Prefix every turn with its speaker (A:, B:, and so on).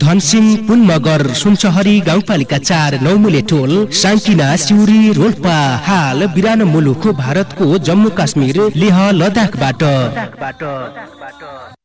A: धनसिंह पुनमगर सुनचहरी गाउँपालिका 4 नौमुले टोल साङ्किना सिउरी रोल्पा हाल बिरानो मुलुक भारतको जम्मू काश्मीर लेह लद्दाखबाट